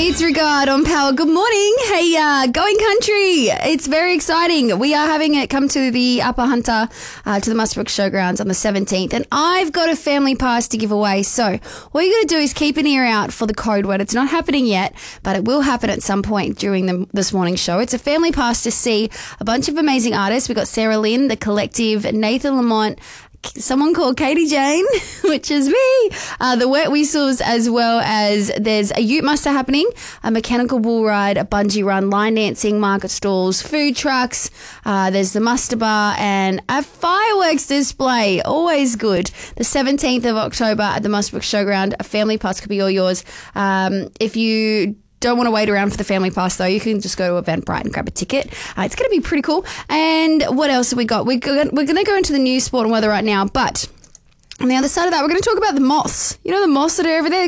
It's Regard on Power. Good morning. Hey, Going Country. It's very exciting. We are having it come to the Upper Hunter, to the Muswellbrook Showgrounds on the 17th, and I've got a family pass to give away. So all you got to do is keep an ear out for the code word. It's not happening yet, but it will happen at some point during this morning's show. It's a family pass to see a bunch of amazing artists. We've got Sarah Lynn, The Collective, Nathan Lamont, someone called Katie Jane, which is me, the Wet Whistles, as well as there's a Ute Muster happening, a mechanical bull ride, a bungee run, line dancing, market stalls, food trucks, there's the muster bar and a fireworks display. Always good. The 17th of October at the Muswellbrook Showground. A family pass could be all yours. If you don't want to wait around for the family pass, though, you can just go to Eventbrite and grab a ticket. It's going to be pretty cool. And what else have we got? We're going to go into the news, sport and weather right now, but on the other side of that, we're going to talk about the moths. You know the moths that are over there?